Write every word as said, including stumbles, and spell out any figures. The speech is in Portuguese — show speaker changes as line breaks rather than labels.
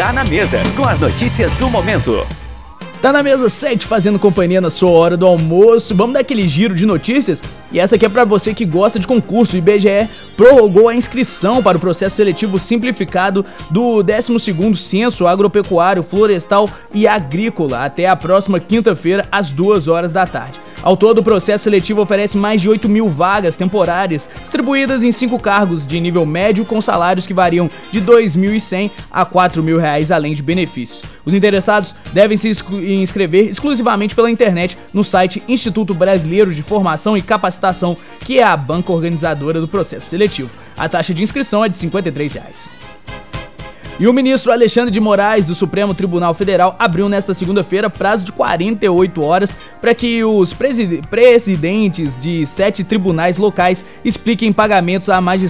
Tá na Mesa, com as notícias do momento.
Tá na Mesa sete, fazendo companhia na sua hora do almoço. Vamos dar aquele giro de notícias? E essa aqui é pra você que gosta de concurso. O I B G E prorrogou a inscrição para o processo seletivo simplificado do décimo segundo Censo Agropecuário, Florestal e Agrícola até a próxima quinta-feira, às duas horas da tarde. Ao todo, o processo seletivo oferece mais de oito mil vagas temporárias, distribuídas em cinco cargos de nível médio, com salários que variam de dois mil e cem a quatro mil reais, além de benefícios. Os interessados devem se inscrever exclusivamente pela internet no site Instituto Brasileiro de Formação e Capacitação, que é a banca organizadora do processo seletivo. A taxa de inscrição é de cinquenta e três reais. E o ministro Alexandre de Moraes, do Supremo Tribunal Federal, abriu nesta segunda-feira prazo de quarenta e oito horas para que os presidentes de sete tribunais locais expliquem pagamentos à magistratura